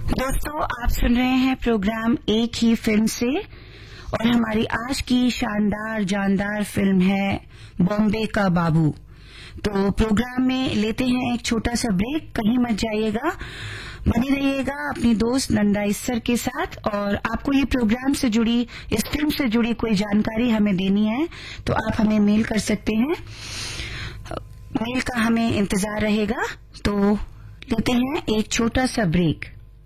दोस्तों, आप सुन रहे हैं प्रोग्राम एक ही फिल्म से और हमारी आज की शानदार जानदार फिल्म है बॉम्बे का बाबू। तो प्रोग्राम में लेते हैं एक छोटा सा ब्रेक, कहीं मत जाइएगा, बने रहिएगा अपनी दोस्त नंदा इस्सर के साथ। और आपको ये प्रोग्राम से जुड़ी, इस फिल्म से जुड़ी कोई जानकारी हमें देनी है तो आप हमें मेल कर सकते हैं, मेल का हमें इंतजार रहेगा। तो लेते हैं एक छोटा सा ब्रेक।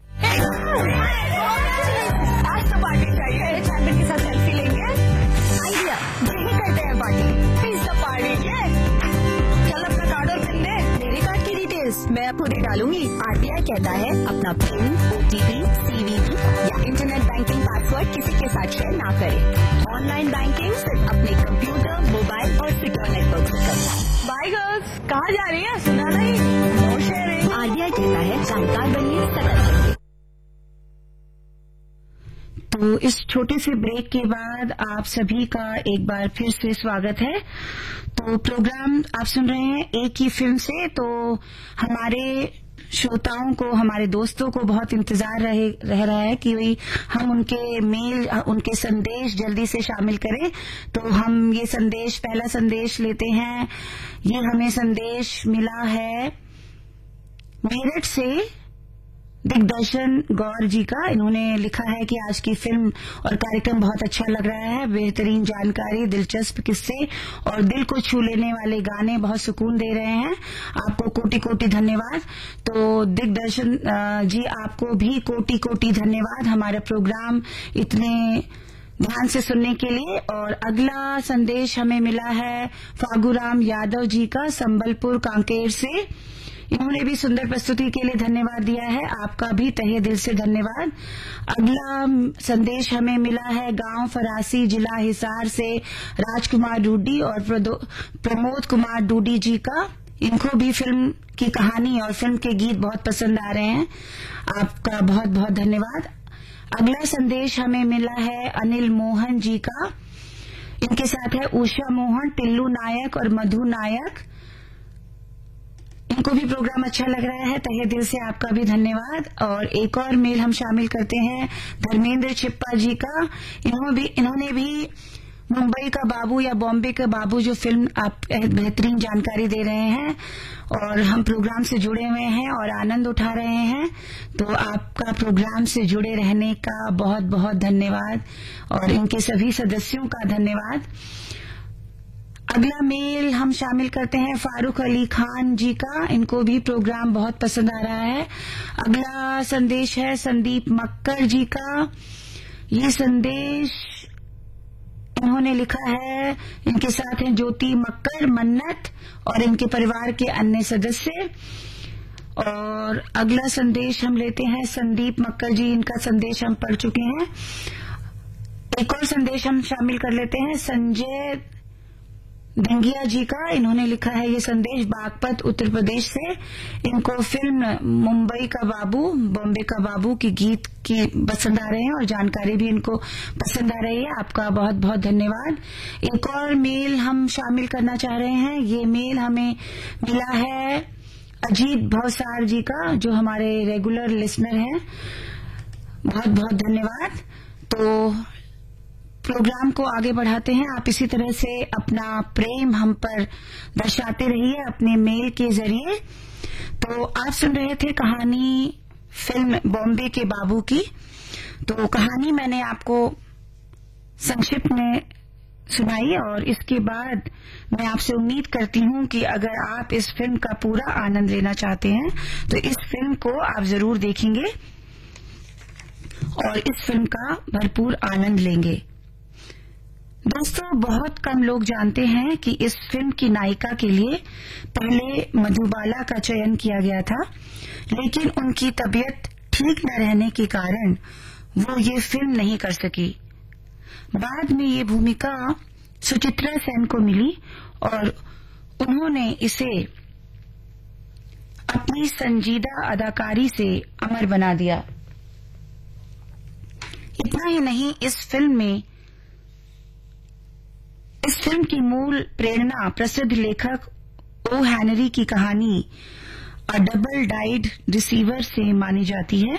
आज तो पार्टी चाहिए, चैंपियन के साथ सेल्फी लेंगे। आइडिया, यही करते हैं पार्टी। Please the party. चल अपना कार्ड और पिन दे। मेरे कार्ड की डिटेल्स मैं पूरी डालूंगी। आरबीआई कहता है अपना पिन, ओटीपी, सीवीवी या इंटरनेट बैंकिंग पासवर्ड किसी के साथ शेयर ना करें। ऑनलाइन बैंकिंग सिर्फ अपने कंप्यूटर, मोबाइल और सिक्योर नेटवर्क से करें। बाय गर्ल्स, कहाँ जा रही है? सुना नहीं? No sharing. आरबीआई कहता है जानकार बनिए, सतर्क रहिए। तो इस छोटे से ब्रेक के बाद आप सभी का एक बार फिर से स्वागत है। तो प्रोग्राम आप सुन रहे हैं एक ही फिल्म से। तो हमारे श्रोताओं को, हमारे दोस्तों को बहुत इंतजार रह रहा है कि हम उनके मेल, उनके संदेश जल्दी से शामिल करें। तो हम ये संदेश, पहला संदेश लेते हैं। ये हमें संदेश मिला है मेरठ से दिग्दर्शन गौर जी का। इन्होंने लिखा है कि आज की फिल्म और कार्यक्रम बहुत अच्छा लग रहा है, बेहतरीन जानकारी, दिलचस्प किस्से और दिल को छू लेने वाले गाने बहुत सुकून दे रहे हैं। आपको कोटि कोटि धन्यवाद। तो दिग्दर्शन जी, आपको भी कोटि कोटि धन्यवाद हमारा प्रोग्राम इतने ध्यान से सुनने के लिए। और अगला संदेश हमें मिला है फागुराम यादव जी का, संबलपुर कांकेर से। इन्होंने भी सुंदर प्रस्तुति के लिए धन्यवाद दिया है, आपका भी तहे दिल से धन्यवाद। अगला संदेश हमें मिला है गांव फरासी, जिला हिसार से राजकुमार डूडी और प्रमोद कुमार डूडी जी का। इनको भी फिल्म की कहानी और फिल्म के गीत बहुत पसंद आ रहे हैं, आपका बहुत बहुत धन्यवाद। अगला संदेश हमें मिला है अनिल मोहन जी का। इनके साथ है उषा मोहन, टिल्लू नायक और मधु नायक। इनको भी प्रोग्राम अच्छा लग रहा है, तहे दिल से आपका भी धन्यवाद। और एक और मेल हम शामिल करते हैं धर्मेंद्र छिप्पा जी का। इन्होंने भी मुंबई का बाबू या बॉम्बे का बाबू जो फिल्म, आप बेहतरीन जानकारी दे रहे हैं और हम प्रोग्राम से जुड़े हुए हैं और आनंद उठा रहे हैं। तो आपका प्रोग्राम से जुड़े रहने का बहुत बहुत धन्यवाद और इनके सभी सदस्यों का धन्यवाद। अगला मेल हम शामिल करते हैं फारूक अली खान जी का। इनको भी प्रोग्राम बहुत पसंद आ रहा है। अगला संदेश है संदीप मक्कर जी का। ये संदेश इन्होंने लिखा है, इनके साथ हैं ज्योति मक्कर, मन्नत और इनके परिवार के अन्य सदस्य। और अगला संदेश हम लेते हैं संदीप मक्कर जी, इनका संदेश हम पढ़ चुके हैं। एक और संदेश हम शामिल कर लेते हैं संजय धंगिया जी का। इन्होंने लिखा है ये संदेश बागपत उत्तर प्रदेश से। इनको फिल्म मुंबई का बाबू, बॉम्बे का बाबू की गीत की पसंद आ रहे हैं और जानकारी भी इनको पसंद आ रही है, आपका बहुत बहुत धन्यवाद। एक और मेल हम शामिल करना चाह रहे हैं। ये मेल हमें मिला है अजीत भवसार जी का, जो हमारे रेगुलर लिसनर हैं, बहुत बहुत धन्यवाद। तो प्रोग्राम को आगे बढ़ाते हैं। आप इसी तरह से अपना प्रेम हम पर दर्शाते रहिए अपने मेल के जरिए। तो आप सुन रहे थे कहानी फिल्म बॉम्बे के बाबू की। तो कहानी मैंने आपको संक्षिप्त में सुनाई और इसके बाद मैं आपसे उम्मीद करती हूं कि अगर आप इस फिल्म का पूरा आनंद लेना चाहते हैं तो इस फिल्म को आप जरूर देखेंगे और इस फिल्म का भरपूर आनंद लेंगे। दोस्तों, बहुत कम लोग जानते हैं कि इस फिल्म की नायिका के लिए पहले मधुबाला का चयन किया गया था, लेकिन उनकी तबीयत ठीक न रहने के कारण वो ये फिल्म नहीं कर सकी। बाद में ये भूमिका सुचित्रा सेन को मिली और उन्होंने इसे अपनी संजीदा अदाकारी से अमर बना दिया। इतना ही नहीं, इस फिल्म की मूल प्रेरणा प्रसिद्ध लेखक ओ हेनरी की कहानी अ डबल डाइड रिसीवर से मानी जाती है।